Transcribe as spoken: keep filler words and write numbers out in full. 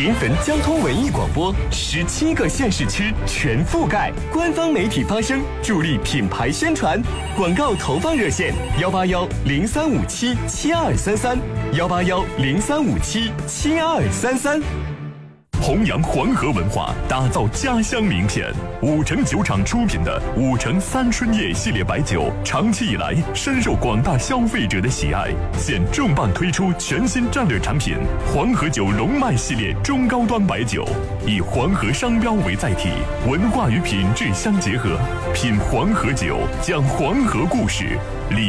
临汾交通文艺广播，十七个县市区全覆盖，官方媒体发声，助力品牌宣传。广告投放热线：幺八幺零三五七七二三三，幺八幺零三五七七二三三。 弘扬黄河文化，打造家乡名片。五城酒厂出品的五城三春叶系列白酒，长期以来深受广大消费者的喜爱。现重磅推出全新战略产品黄河酒龙脉系列中高端白酒，以黄河商标为载体，文化与品质相结合，品黄河酒，讲黄河故事。